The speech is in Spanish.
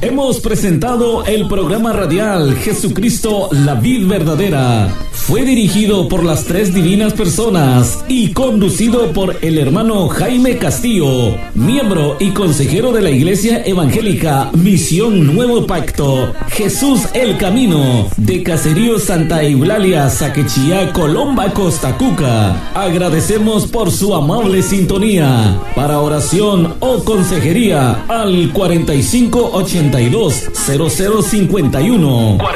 Hemos presentado el programa radial Jesucristo, la vid verdadera. Fue dirigido por las tres divinas personas y conducido por el hermano Jaime Castillo, miembro y consejero de la Iglesia Evangélica Misión Nuevo Pacto, Jesús el Camino, de Caserío Santa Eulalia, Saquechía, Colomba, Costa Cuca. Agradecemos por su amable sintonía. Para oración o consejería al 4582-0051.